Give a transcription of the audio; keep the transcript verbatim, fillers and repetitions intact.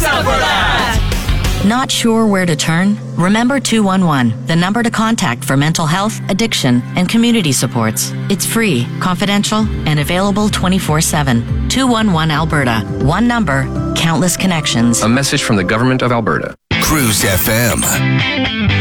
Alberta! Not sure where to turn? Remember two one one, the number to contact for mental health, addiction, and community supports. It's free, confidential, and available twenty-four seven. two one one Alberta. One number, countless connections. A message from the Government of Alberta. Cruise F M.